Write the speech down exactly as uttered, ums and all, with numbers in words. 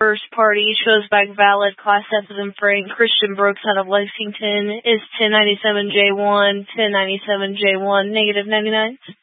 First party shows back valid. Class F is in Frank. Christian Brooks out of Lexington is ten ninety-seven J one, ten ninety-seven J one, negative ninety-nine.